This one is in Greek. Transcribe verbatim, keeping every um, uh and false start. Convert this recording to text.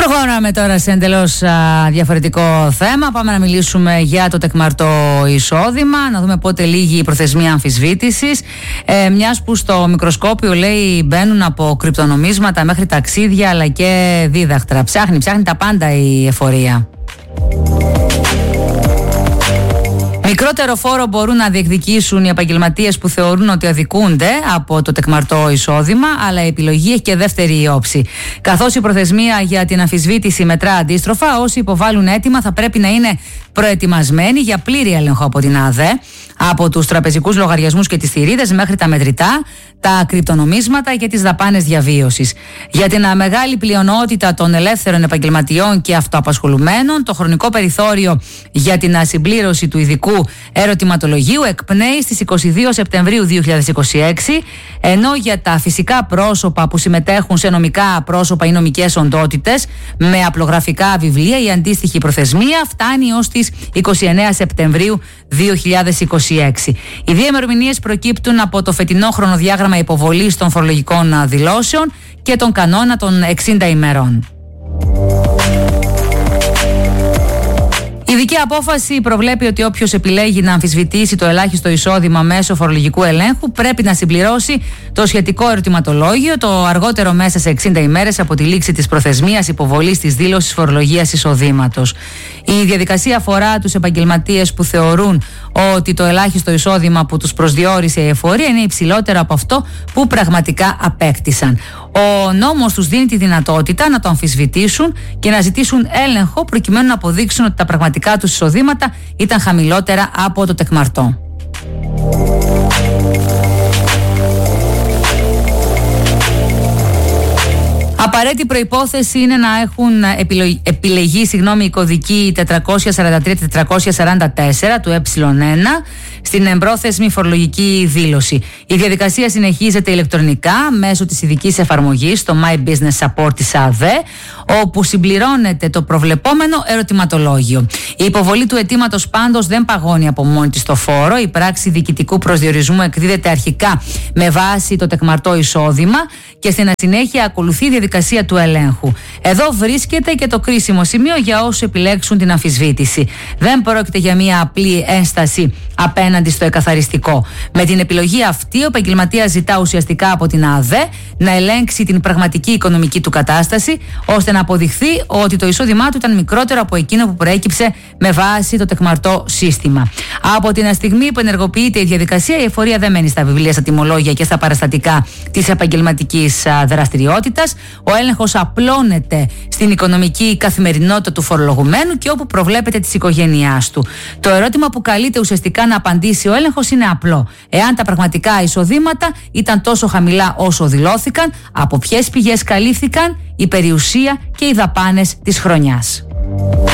Προχωράμε τώρα σε εντελώς διαφορετικό θέμα. Πάμε να μιλήσουμε για το τεκμαρτό εισόδημα, να δούμε πότε λήγει η προθεσμία αμφισβήτησης. Ε, μιας που στο μικροσκόπιο, λέει, μπαίνουν από κρυπτονομίσματα μέχρι ταξίδια αλλά και δίδακτρα. Ψάχνει, ψάχνει τα πάντα η εφορία. Μικρότερο φόρο μπορούν να διεκδικήσουν οι επαγγελματίες που θεωρούν ότι αδικούνται από το τεκμαρτό εισόδημα, αλλά η επιλογή έχει και δεύτερη όψη. Καθώς η προθεσμία για την αμφισβήτηση μετρά αντίστροφα, όσοι υποβάλλουν αίτημα θα πρέπει να είναι προετοιμασμένοι για πλήρη έλεγχο από την ΑΔΕ, από τους τραπεζικούς λογαριασμούς και τις θηρίδες μέχρι τα μετρητά, τα κρυπτονομίσματα και τις δαπάνες διαβίωσης. Για την μεγάλη πλειονότητα των ελεύθερων επαγγελματιών και αυτοαπασχολουμένων, το χρονικό περιθώριο για την συμπλήρωση του ειδικού ερωτηματολογίου εκπνέει στις είκοσι δύο Σεπτεμβρίου δύο χιλιάδες είκοσι έξι, ενώ για τα φυσικά πρόσωπα που συμμετέχουν σε νομικά πρόσωπα ή νομικές οντότητες με απλογραφικά βιβλία, η αντίστοιχη προθεσμία φτάνει ως τις είκοσι εννέα Σεπτεμβρίου δύο χιλιάδες είκοσι έξι. Οι δύο ημερομηνίες προκύπτουν από το φετινό χρονοδιάγραμμα υποβολής των φορολογικών δηλώσεων και τον κανόνα των εξήντα ημερών. Η ειδική απόφαση προβλέπει ότι όποιος επιλέγει να αμφισβητήσει το ελάχιστο εισόδημα μέσω φορολογικού ελέγχου πρέπει να συμπληρώσει το σχετικό ερωτηματολόγιο το αργότερο μέσα σε εξήντα ημέρες από τη λήξη της προθεσμίας υποβολής της δήλωσης φορολογίας εισοδήματος. Η διαδικασία αφορά τους επαγγελματίες που θεωρούν ότι το ελάχιστο εισόδημα που τους προσδιορίσε η εφορία είναι υψηλότερο από αυτό που πραγματικά απέκτησαν. Ο νόμος τους δίνει τη δυνατότητα να το αμφισβητήσουν και να ζητήσουν έλεγχο προκειμένου να αποδείξουν ότι τα πραγματικά τους εισοδήματα ήταν χαμηλότερα από το τεκμαρτό. Απαραίτητη προϋπόθεση είναι να έχουν επιλεγεί συγγνώμη, η κωδική τετρακόσια σαράντα τρία τετρακόσια σαράντα τέσσερα του ε ένα στην εμπρόθεσμη φορολογική δήλωση. Η διαδικασία συνεχίζεται ηλεκτρονικά μέσω της ειδικής εφαρμογής, το My Business Support της ΑΔΕ, όπου συμπληρώνεται το προβλεπόμενο ερωτηματολόγιο. Η υποβολή του αιτήματος πάντως δεν παγώνει από μόνη της το φόρο. Η πράξη διοικητικού προσδιορισμού εκδίδεται αρχικά με βάση το τεκμαρτό εισόδημα και στην συνέχεια ακολουθεί η διαδικασία του ελέγχου. Εδώ βρίσκεται και το κρίσιμο σημείο για όσους επιλέξουν την αμφισβήτηση. Δεν πρόκειται για μια απλή ένσταση απέναντι στο εκαθαριστικό. Με την επιλογή αυτή, ο επαγγελματίας ζητά ουσιαστικά από την ΑΔΕ να ελέγξει την πραγματική οικονομική του κατάσταση, ώστε να αποδειχθεί ότι το εισόδημά του ήταν μικρότερο από εκείνο που προέκυψε με βάση το τεκμαρτό σύστημα. Από την στιγμή που ενεργοποιείται η διαδικασία, η εφορία δεν μένει στα βιβλία, στα τιμολόγια και στα παραστατικά της επαγγελματικής δραστηριότητας. Ο έλεγχος απλώνεται στην οικονομική καθημερινότητα του φορολογουμένου και όπου προβλέπεται της οικογένειάς του. Το ερώτημα που καλείται ουσιαστικά να απαντήσει ο έλεγχος είναι απλό. Εάν τα πραγματικά εισοδήματα ήταν τόσο χαμηλά όσο δηλώθηκαν, από ποιες πηγές καλύφθηκαν η περιουσία και οι δαπάνες της χρονιάς.